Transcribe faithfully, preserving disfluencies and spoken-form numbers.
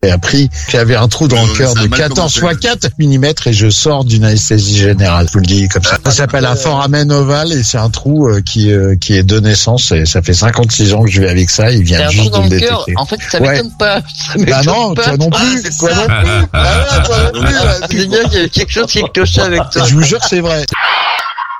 J'ai appris qu'il y avait un trou dans Ouais, le cœur ça a de mal quatorze commencé. fois quatre millimètres et je sors d'une anesthésie générale. Je vous le dis comme ça. Ça s'appelle un foramen ovale et c'est un trou euh, qui euh, qui est de naissance et ça fait cinquante-six ans que je vais avec ça. Il vient T'as un juste trou dans de le le cœur. détecter. En fait, ça Ouais. m'étonne pas. Ça Bah m'étonne non, pas. toi non plus. c'est Toi ça. non plus. Ah ouais, toi non plus. là. C'est bien qu'il y a quelque chose qui cloche avec toi. Je vous jure, c'est vrai.